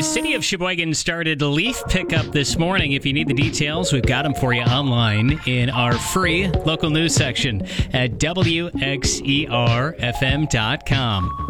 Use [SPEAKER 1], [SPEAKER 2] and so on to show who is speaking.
[SPEAKER 1] City of Sheboygan started leaf pickup this morning. If you need the details, we've got them for you online in our free local news section at WXERFM.com.